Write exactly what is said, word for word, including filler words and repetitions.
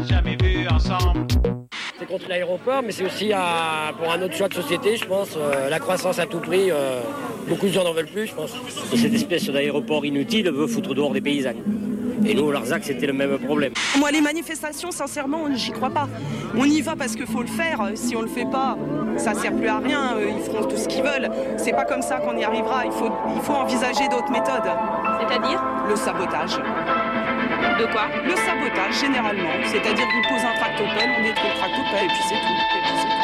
Jamais vu ensemble. C'est contre l'aéroport, mais c'est aussi à, pour un autre choix de société, je pense. Euh, la croissance à tout prix, euh, beaucoup de gens n'en veulent plus, je pense. Et cette espèce d'aéroport inutile veut foutre dehors des paysans. Et nous, au Larzac, c'était le même problème. Moi, les manifestations, sincèrement, j'y crois pas. On y va parce qu'il faut le faire. Si on le fait pas, ça sert plus à rien. Ils feront tout ce qu'ils veulent. C'est pas comme ça qu'on y arrivera. Il faut, il faut envisager d'autres méthodes. C'est-à-dire ? Le sabotage. De quoi ? Le sabotage, généralement. C'est-à-dire qu'on pose un tractopelle, on détruit le tractopelle et puis c'est tout. Et puis c'est tout.